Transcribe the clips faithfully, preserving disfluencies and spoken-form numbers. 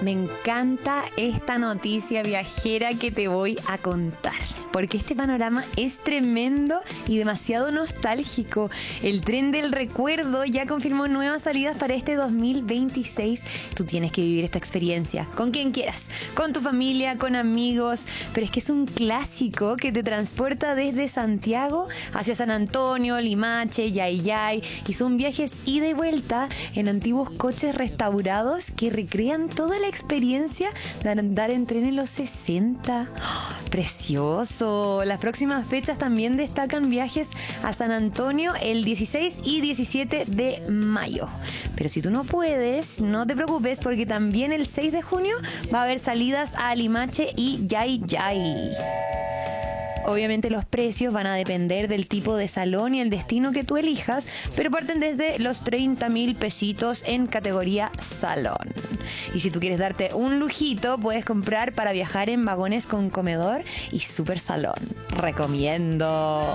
Me encanta esta noticia viajera que te voy a contar, porque este panorama es tremendo y demasiado nostálgico. El tren del recuerdo ya confirmó nuevas salidas para este dos mil veintiséis. Tú tienes que vivir esta experiencia con quien quieras, con tu familia, con amigos, pero es que es un clásico que te transporta desde Santiago hacia San Antonio, Limache, Yayay, y son viajes ida y vuelta en antiguos coches restaurados que recrean toda la experiencia de andar en tren en los sesenta. ¡Oh, precioso! Las próximas fechas también destacan viajes a San Antonio el dieciséis y diecisiete de mayo. Pero si tú no puedes, no te preocupes, porque también el seis de junio va a haber salidas a Limache y Yayay. Obviamente los precios van a depender del tipo de salón y el destino que tú elijas, pero parten desde los treinta mil pesitos en categoría salón. Y si tú quieres darte un lujito, puedes comprar para viajar en vagones con comedor y super salón. Recomiendo.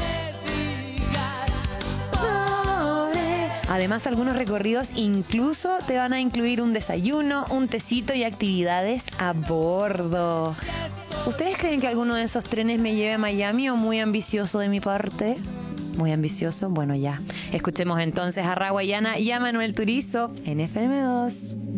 Además, algunos recorridos incluso te van a incluir un desayuno, un tecito y actividades a bordo. ¿Ustedes creen que alguno de esos trenes me lleve a Miami o muy ambicioso de mi parte? Muy ambicioso, bueno ya. Escuchemos entonces a Raguayana y a Manuel Turizo en F M dos.